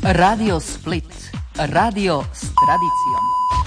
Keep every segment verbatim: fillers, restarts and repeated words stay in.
Radio Split. Radio s tradicijom.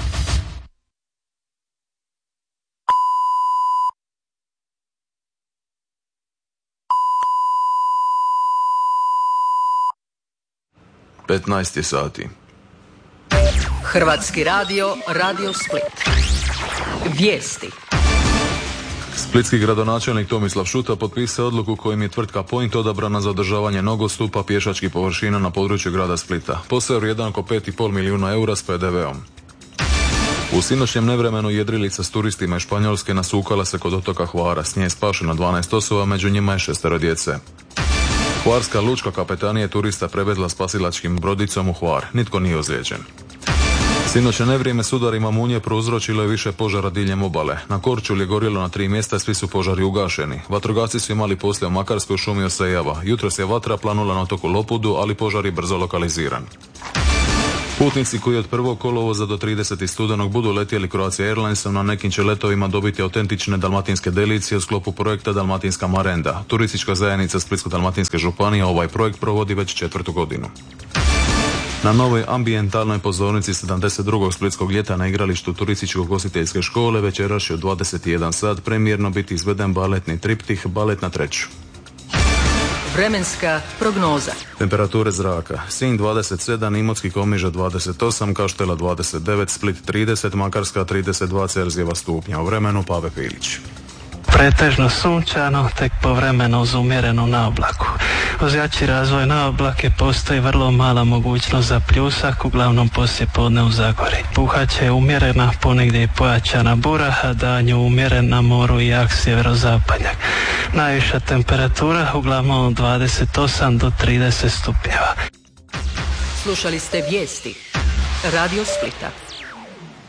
petnaest je sati. Hrvatski radio, Radio Split. Vijesti. Splitski gradonačelnik Tomislav Šuta potpisao odluku kojim je tvrtka Point odabrana za održavanje nogostupa pješačkih površina na području grada Splita. Posao je vrijedan oko pet i pol milijuna eura s pe de veom. U sinoćnjem nevremenu jedrilica s turistima iz Španjolske nasukala se kod otoka Hvara. S nje je spašeno dvanaest osoba, među njima je šestero djece. Hvarska lučka kapetanija turista prevezla spasilačkim brodicom u Hvar. Nitko nije ozlijeđen. Sinoćne nevrijeme s udarima munje prouzročilo je više požara diljem obale. Na Korčuli je gorjelo na tri mjesta, svi su požari ugašeni. Vatrogasci su imali poslije u Makarskoj, šumi Osejava. Jutros je vatra planula na otoku Lopudu, ali požar je brzo lokaliziran. Putnici koji od prvog kolovoza do tridesetog studenog budu letjeli Croatia Airlinesom na nekim će letovima dobiti autentične dalmatinske delicije u sklopu projekta Dalmatinska marenda. Turistička zajednica Splitsko-dalmatinske županije ovaj projekt provodi već četvrtu godinu. Na novoj ambijentalnoj pozornici sedamdeset drugog splitskog ljeta na igralištu turističko-gostiteljske škole večeras će u dvadeset jedan sat premijerno biti izveden baletni triptih Balet na treću. Vremenska prognoza. Temperature zraka: Sinj dvadeset sedam, Imotski, Komiža dvadeset osam, Kaštela dvadeset devet, Split trideset, Makarska trideset dva Celzijeva stupnja. U vremenu Pave Pilić. Pretežno sunčano, tek povremeno uz umjerenu naoblaku. Uz jači razvoj naoblake postoji vrlo mala mogućnost za pljusak, uglavnom poslije podne u Zagori. Puhaće je umjerena, ponegdje i pojačana bura, a danju umjeren na moru i jak sjeverozapadnjak. Najviša temperatura uglavnom od dvadeset osam do trideset stupnjeva. Slušali ste vijesti Radio Splita.